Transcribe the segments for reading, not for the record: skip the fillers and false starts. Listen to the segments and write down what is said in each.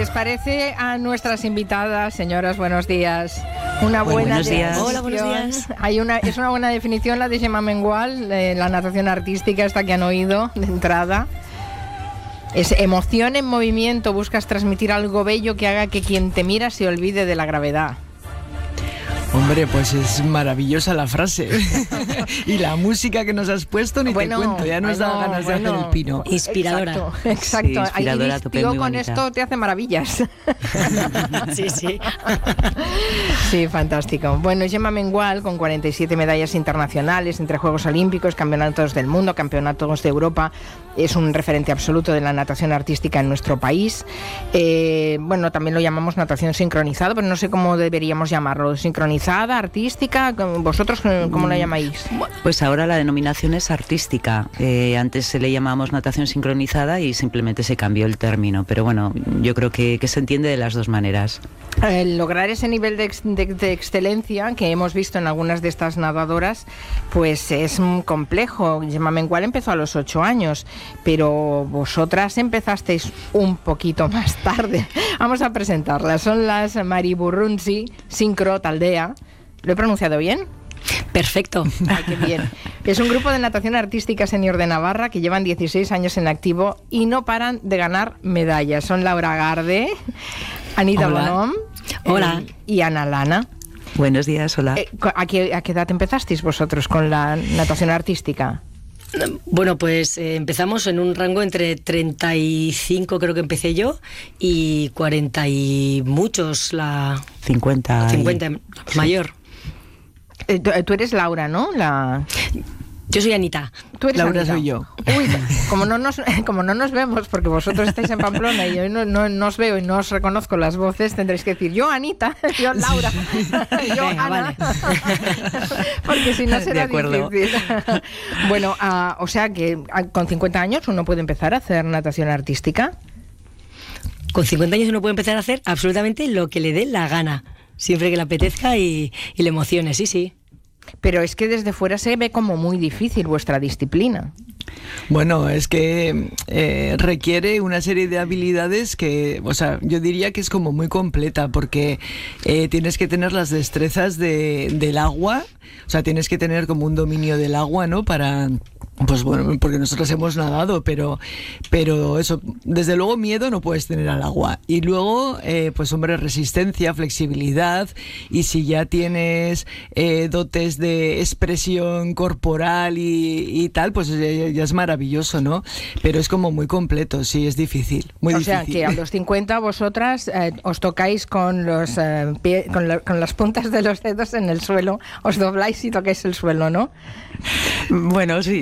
¿Les parece a nuestras invitadas, señoras, buenos días? Una buena buenos días. definición. Hola, buenos días. Es una buena definición la de Gemma Mengual, la natación artística, esta que han oído de entrada. Es emoción en movimiento, buscas transmitir algo bello que haga que quien te mira se olvide de la gravedad. Hombre, pues es maravillosa la frase. Y la música que nos has puesto, ni te cuento, ya nos da ganas de hacer el pino. Inspiradora. Exacto. Sí, inspiradora, Ahí con bonita. Esto te hace maravillas. Sí, sí. Sí, fantástico. Bueno, Gemma Mengual, con 47 medallas internacionales entre Juegos Olímpicos, Campeonatos del Mundo, Campeonatos de Europa, es un referente absoluto de la natación artística en nuestro país. Bueno, también lo llamamos natación sincronizada, pero no sé cómo deberíamos llamarlo. Sincronizada, artística, ¿vosotros cómo la llamáis? Pues ahora la denominación es artística. Antes se le llamábamos natación sincronizada y simplemente se cambió el término. Pero bueno, yo creo que se entiende de las dos maneras. Lograr ese nivel de excelencia que hemos visto en algunas de estas nadadoras, pues es complejo. Gemma Mengual empezó a los 8 años, pero vosotras empezasteis un poquito más tarde. Vamos a presentarlas. Son las Mari Burrunzi Sincro Taldea. ¿Lo he pronunciado bien? Perfecto. Ay, qué bien. Es un grupo de natación artística senior de Navarra que llevan 16 años en activo y no paran de ganar medallas. Son Laura Garde, Anita Bonom, hola, y Ana Lana. Buenos días, hola. ¿A qué edad empezasteis vosotros con la natación artística? Bueno, pues empezamos en un rango entre 35, creo que empecé yo, y 40 y muchos, 50 mayor. Tú eres Laura, ¿no? Yo soy Anita. ¿Tú eres Laura? Anita? Soy yo. Uy, como no nos vemos, porque vosotros estáis en Pamplona y yo no os veo y no os reconozco las voces, tendréis que decir yo Anita, yo Laura, yo Venga, Ana, vale. Porque si no será acuerdo. difícil. Bueno, o sea que con 50 años uno puede empezar a hacer natación artística. Con 50 años uno puede empezar a hacer absolutamente lo que le dé la gana, siempre que le apetezca y le emocione, sí, sí. Pero es que desde fuera se ve como muy difícil vuestra disciplina. Bueno, es que requiere una serie de habilidades que, o sea, yo diría que es como muy completa, porque tienes que tener las destrezas del agua, o sea, tienes que tener como un dominio del agua, ¿no? Pues bueno, porque nosotros hemos nadado, pero eso, desde luego miedo no puedes tener al agua. Y luego, pues hombre, resistencia, flexibilidad, y si ya tienes dotes de expresión corporal y tal, pues ya es maravilloso, ¿no? Pero es como muy completo, sí, es difícil, muy difícil. O sea, que a los 50 vosotras os tocáis con los con las puntas de los dedos en el suelo, os dobláis y tocáis el suelo, ¿no? Bueno, sí.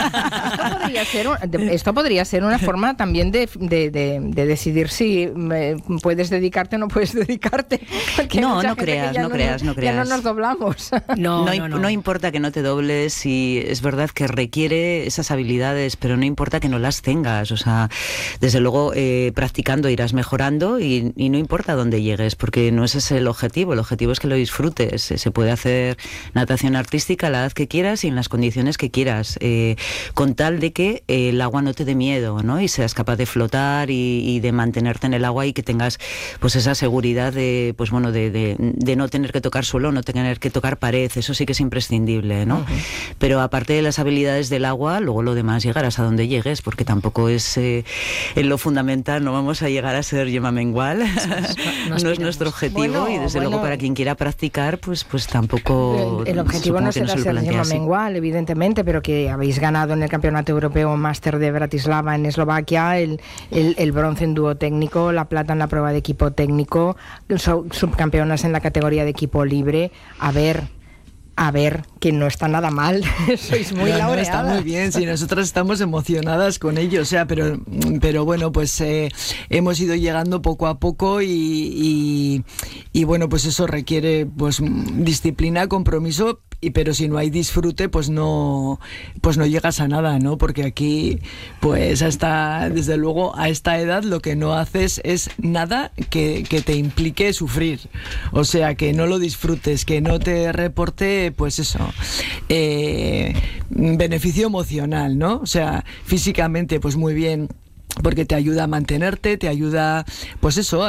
Esto podría ser una forma también de decidir si puedes dedicarte o no puedes dedicarte. No creas. Ya no nos doblamos. No importa que no te dobles, y es verdad que requiere esas habilidades, pero no importa que no las tengas. O sea, desde luego practicando irás mejorando y no importa dónde llegues, porque no ese es el objetivo. El objetivo es que lo disfrutes. Se puede hacer natación artística a la edad que quieras y en las condiciones que quieras, con tal de que el agua no te dé miedo, ¿no? Y seas capaz de flotar y de mantenerte en el agua y que tengas pues esa seguridad de, pues bueno, de no tener que tocar suelo, no tener que tocar pared. Eso sí que es imprescindible, ¿no? Uh-huh. Pero aparte de las habilidades del agua, luego lo demás llegarás a donde llegues, porque tampoco es en lo fundamental. No vamos a llegar a ser Gemma Mengual, no es nuestro objetivo, y desde luego para quien quiera practicar, pues tampoco. El objetivo no será ser Gemma Mengual, evidentemente, pero que habéis ganado en el Campeonato Europeo Máster de Bratislava en Eslovaquia el bronce en dúo técnico, la plata en la prueba de equipo técnico, subcampeonas en la categoría de equipo libre. A ver, que no está nada mal. Sois muy laureadas. No, está muy bien, sí, nosotras estamos emocionadas con ello, o sea, pero bueno, pues hemos ido llegando poco a poco y bueno, pues eso requiere pues disciplina, compromiso, pero si no hay disfrute, pues no llegas a nada, ¿no? Porque aquí, pues desde luego a esta edad lo que no haces es nada que te implique sufrir. O sea, que no lo disfrutes, que no te reporte, pues eso, beneficio emocional, ¿no? O sea, físicamente, pues muy bien, porque te ayuda a mantenerte, te ayuda, pues eso,